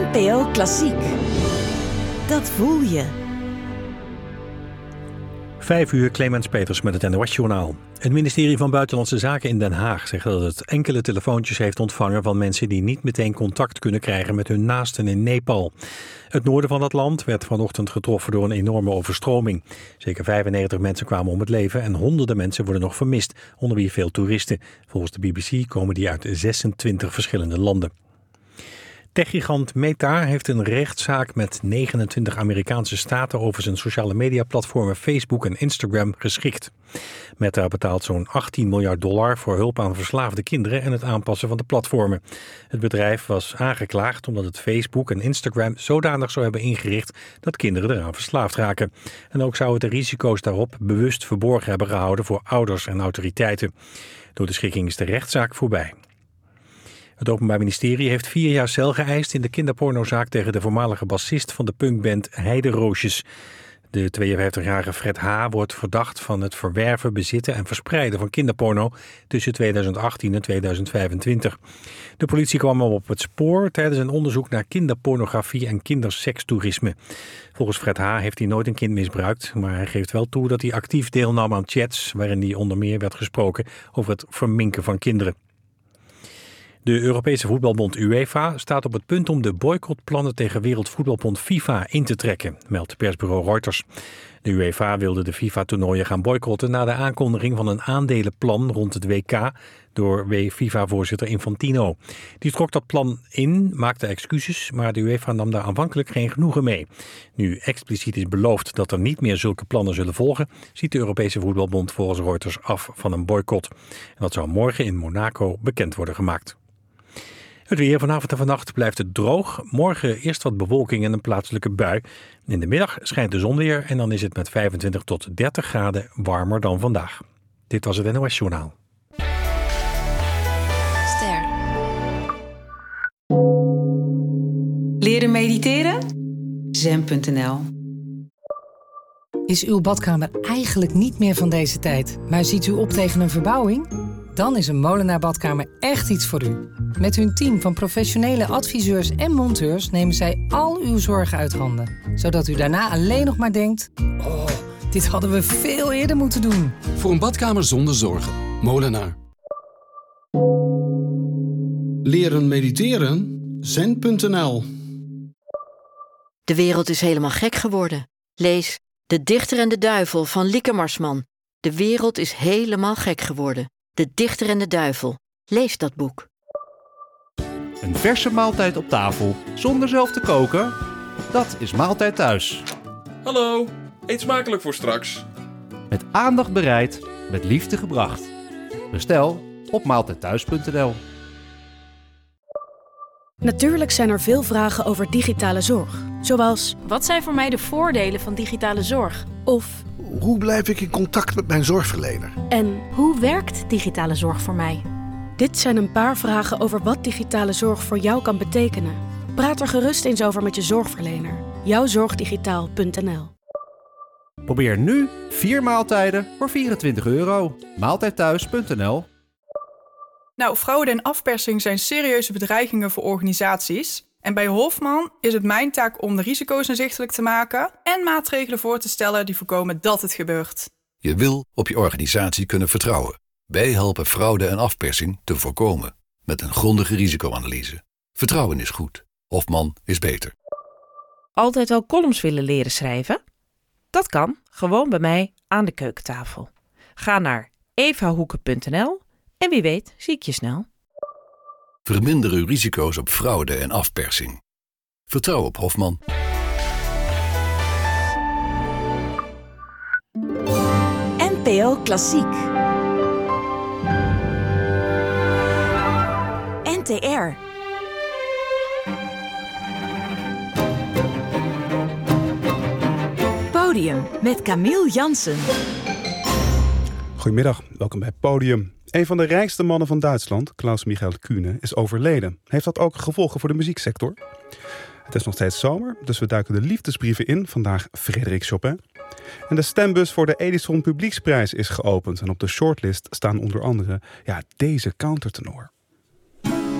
NPO Klassiek. Dat voel je. 5:00, Clemens Peters met het NOS-journaal. Het ministerie van Buitenlandse Zaken in Den Haag zegt dat het enkele telefoontjes heeft ontvangen van mensen die niet meteen contact kunnen krijgen met hun naasten in Nepal. Het noorden van het land werd vanochtend getroffen door een enorme overstroming. Zeker 95 mensen kwamen om het leven en honderden mensen worden nog vermist, onder wie veel toeristen. Volgens de BBC komen die uit 26 verschillende landen. Techgigant Meta heeft een rechtszaak met 29 Amerikaanse staten over zijn sociale mediaplatformen Facebook en Instagram geschikt. Meta betaalt zo'n $18 miljard voor hulp aan verslaafde kinderen en het aanpassen van de platformen. Het bedrijf was aangeklaagd omdat het Facebook en Instagram zodanig zou hebben ingericht dat kinderen eraan verslaafd raken. En ook zou het de risico's daarop bewust verborgen hebben gehouden voor ouders en autoriteiten. Door de schikking is de rechtszaak voorbij. Het Openbaar Ministerie heeft 4 jaar cel geëist in de kinderpornozaak tegen de voormalige bassist van de punkband Heideroosjes. De 52-jarige Fred H. wordt verdacht van het verwerven, bezitten en verspreiden van kinderporno tussen 2018 en 2025. De politie kwam hem op het spoor tijdens een onderzoek naar kinderpornografie en kindersekstoerisme. Volgens Fred H. heeft hij nooit een kind misbruikt, maar hij geeft wel toe dat hij actief deelnam aan chats waarin hij onder meer werd gesproken over het verminken van kinderen. De Europese voetbalbond UEFA staat op het punt om de boycottplannen tegen Wereldvoetbalbond FIFA in te trekken, meldt persbureau Reuters. De UEFA wilde de FIFA-toernooien gaan boycotten na de aankondiging van een aandelenplan rond het WK door FIFA-voorzitter Infantino. Die trok dat plan in, maakte excuses, maar de UEFA nam daar aanvankelijk geen genoegen mee. Nu expliciet is beloofd dat er niet meer zulke plannen zullen volgen, ziet de Europese voetbalbond volgens Reuters af van een boycott. En dat zou morgen in Monaco bekend worden gemaakt. Het weer vanavond en vannacht blijft het droog. Morgen eerst wat bewolking en een plaatselijke bui. In de middag schijnt de zon weer en dan is het met 25 tot 30 graden warmer dan vandaag. Dit was het NOS Journaal. Ster. Leren mediteren? Zen.nl. Is uw badkamer eigenlijk niet meer van deze tijd, maar ziet u op tegen een verbouwing? Dan is een Molenaar badkamer echt iets voor u. Met hun team van professionele adviseurs en monteurs nemen zij al uw zorgen uit handen. Zodat u daarna alleen nog maar denkt, oh, dit hadden we veel eerder moeten doen. Voor een badkamer zonder zorgen. Molenaar. Leren mediteren? Zen.nl. De wereld is helemaal gek geworden. Lees De Dichter en de Duivel van Lieke Marsman. De wereld is helemaal gek geworden. De Dichter en de Duivel. Lees dat boek. Een verse maaltijd op tafel, zonder zelf te koken? Dat is Maaltijd Thuis. Hallo, eet smakelijk voor straks. Met aandacht bereid, met liefde gebracht. Bestel op maaltijdthuis.nl. Natuurlijk zijn er veel vragen over digitale zorg. Zoals, wat zijn voor mij de voordelen van digitale zorg? Of, hoe blijf ik in contact met mijn zorgverlener? En, hoe werkt digitale zorg voor mij? Dit zijn een paar vragen over wat digitale zorg voor jou kan betekenen. Praat er gerust eens over met je zorgverlener. Jouwzorgdigitaal.nl. Probeer nu 4 maaltijden voor €24. Maaltijdthuis.nl. Nou, fraude en afpersing zijn serieuze bedreigingen voor organisaties. En bij Hofman is het mijn taak om de risico's inzichtelijk te maken en maatregelen voor te stellen die voorkomen dat het gebeurt. Je wil op je organisatie kunnen vertrouwen. Wij helpen fraude en afpersing te voorkomen met een grondige risicoanalyse. Vertrouwen is goed. Hofman is beter. Altijd al columns willen leren schrijven? Dat kan, gewoon bij mij aan de keukentafel. Ga naar evahoeken.nl en wie weet zie ik je snel. Verminder uw risico's op fraude en afpersing. Vertrouw op Hofman. NPO Klassiek. NTR. Podium met Camille Jansen. Goedemiddag, welkom bij Podium. Een van de rijkste mannen van Duitsland, Klaus-Michael Kühne, is overleden. Heeft dat ook gevolgen voor de muzieksector? Het is nog steeds zomer, dus we duiken de liefdesbrieven in. Vandaag Frédéric Chopin. En de stembus voor de Edison Publieksprijs is geopend. En op de shortlist staan onder andere deze countertenor.